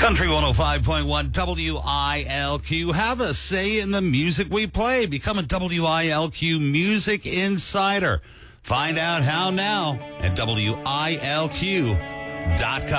Country 105.1 WILQ. Have a say in the music we play. Become a WILQ Music Insider. Find out how now at WILQ.com.